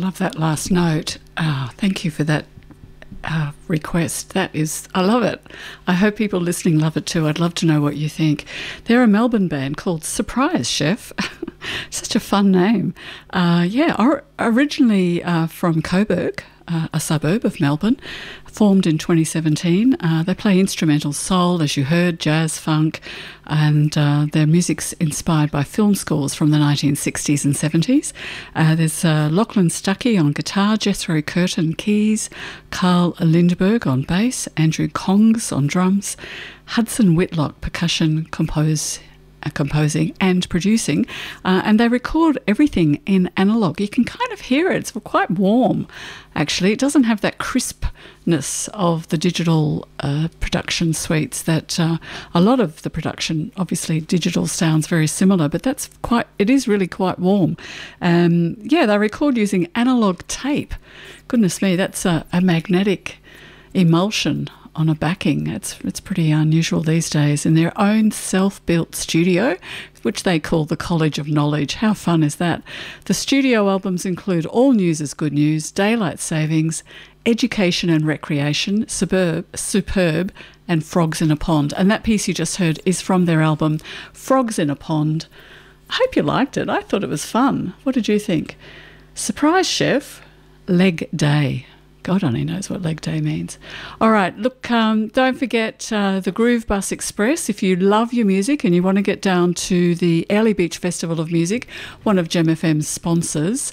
love that last note. Thank you for that request. I love it. I hope people listening love it too. I'd love to know what you think. They're a Melbourne band called Surprise Chef. Such a fun name. Originally from Coburg, a suburb of Melbourne, formed in 2017. They play instrumental soul, as you heard, jazz, funk, and their music's inspired by film scores from the 1960s and 70s. There's Lachlan Stuckey on guitar, Jethro Curtin keys, Carl Lindberg on bass, Andrew Kongs on drums, Hudson Whitlock percussion, composing and producing, and they record everything in analogue. You can kind of hear it. It's quite warm, actually. It doesn't have that crispness of the digital production suites that a lot of the production, obviously digital sounds very similar, but it is really quite warm. They record using analogue tape. Goodness me, that's a magnetic emulsion on a backing. It's pretty unusual these days, in their own self-built studio, which they call the College of Knowledge. How fun is that? The studio albums include All News is Good News, Daylight Savings, Education and Recreation, Superb, and Frogs in a Pond. And that piece you just heard is from their album Frogs in a Pond. I hope you liked it. I thought it was fun. What did you think? Surprise Chef, Leg Day. God only knows what leg day means. All right, look, don't forget the Groove Bus Express. If you love your music and you want to get down to the Airlie Beach Festival of Music, one of Gem FM's sponsors,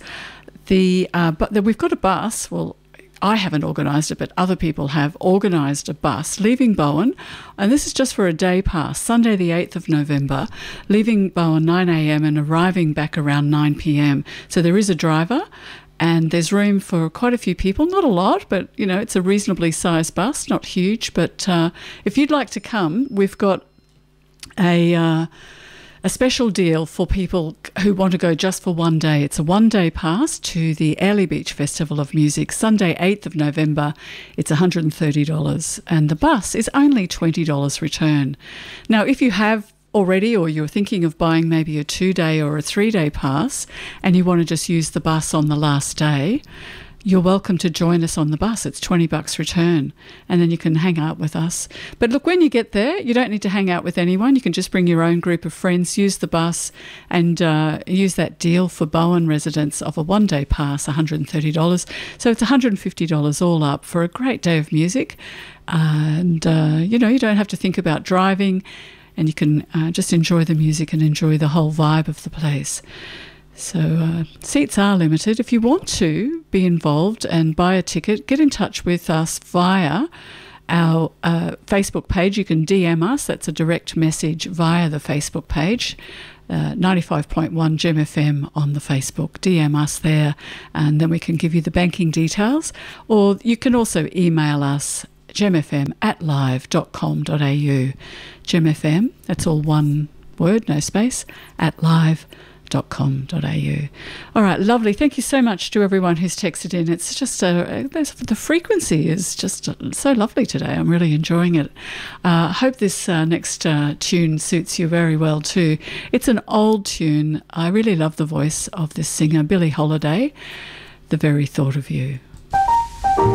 but we've got a bus. Well, I haven't organised it, but other people have organised a bus leaving Bowen, and this is just for a day pass, Sunday the 8th of November, leaving Bowen 9 a.m. and arriving back around 9 p.m. So there is a driver, and there's room for quite a few people. Not a lot, but, it's a reasonably sized bus, not huge. But if you'd like to come, we've got a special deal for people who want to go just for one day. It's a one-day pass to the Airlie Beach Festival of Music, Sunday 8th of November. It's $130, and the bus is only $20 return. Now, if you have already, or you're thinking of buying maybe a 2-day or a 3-day pass and you want to just use the bus on the last day, you're welcome to join us on the bus. It's $20 return, and then you can hang out with us. But look, when you get there, you don't need to hang out with anyone. You can just bring your own group of friends, use the bus, and use that deal for Bowen residents of a one-day pass, $130. So it's $150 all up for a great day of music. And, you don't have to think about driving, and you can just enjoy the music and enjoy the whole vibe of the place. So seats are limited. If you want to be involved and buy a ticket, get in touch with us via our Facebook page. You can DM us. That's a direct message via the Facebook page, 95.1 Gem FM on the Facebook. DM us there, and then we can give you the banking details. Or you can also email us, gemfm@live.com.au. Gemfm, that's all one word, no space, @live.com.au. All right, lovely. Thank you so much to everyone who's texted in. It's just the frequency is just so lovely today. I'm really enjoying it. I hope this next tune suits you very well too. It's an old tune. I really love the voice of this singer, Billie Holiday. The Very Thought of You.